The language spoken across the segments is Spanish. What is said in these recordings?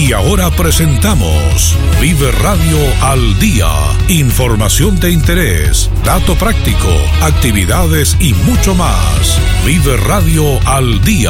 Y ahora presentamos Vive Radio al Día. Información de interés, dato práctico, actividades y mucho más. Vive Radio al Día.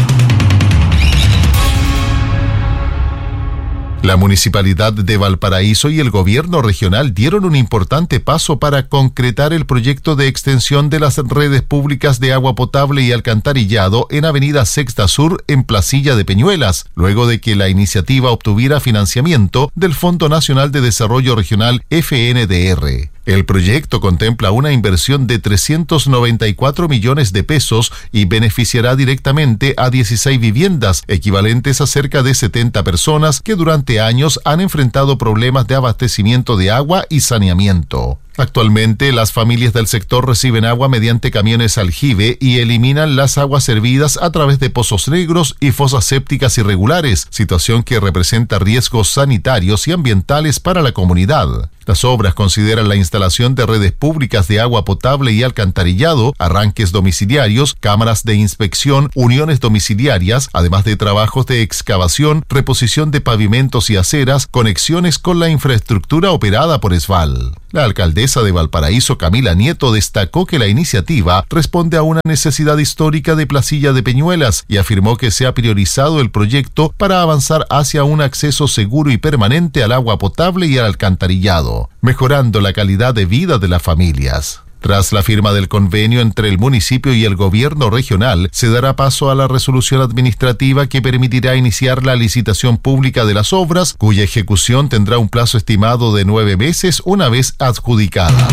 La Municipalidad de Valparaíso y el Gobierno regional dieron un importante paso para concretar el proyecto de extensión de las redes públicas de agua potable y alcantarillado en Avenida Sexta Sur en Placilla de Peñuelas, luego de que la iniciativa obtuviera financiamiento del Fondo Nacional de Desarrollo Regional FNDR. El proyecto contempla una inversión de 394 millones de pesos y beneficiará directamente a 16 viviendas, equivalentes a cerca de 70 personas que durante años han enfrentado problemas de abastecimiento de agua y saneamiento. Actualmente, las familias del sector reciben agua mediante camiones aljibe y eliminan las aguas servidas a través de pozos negros y fosas sépticas irregulares, situación que representa riesgos sanitarios y ambientales para la comunidad. Las obras consideran la instalación de redes públicas de agua potable y alcantarillado, arranques domiciliarios, cámaras de inspección, uniones domiciliarias, además de trabajos de excavación, reposición de pavimentos y aceras, conexiones con la infraestructura operada por ESVAL. La alcaldesa de Valparaíso, Camila Nieto, destacó que la iniciativa responde a una necesidad histórica de Placilla de Peñuelas y afirmó que se ha priorizado el proyecto para avanzar hacia un acceso seguro y permanente al agua potable y al alcantarillado, mejorando la calidad de vida de las familias. Tras la firma del convenio entre el municipio y el gobierno regional, se dará paso a la resolución administrativa que permitirá iniciar la licitación pública de las obras, cuya ejecución tendrá un plazo estimado de 9 meses una vez adjudicadas.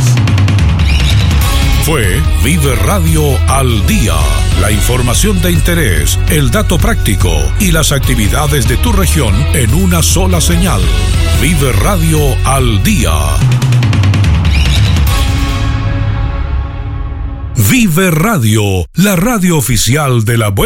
Fue Vive Radio al Día. La información de interés, el dato práctico y las actividades de tu región en una sola señal. Vive Radio al Día. Vive Radio, la radio oficial de la